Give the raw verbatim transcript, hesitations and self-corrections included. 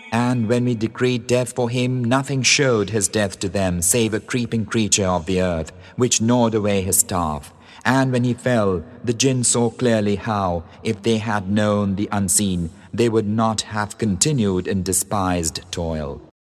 And when we decreed death for him, nothing showed his death to them save a creeping creature of the earth, which gnawed away his staff. And when he fell, the jinn saw clearly how, if they had known the unseen, they would not have continued in despised toil.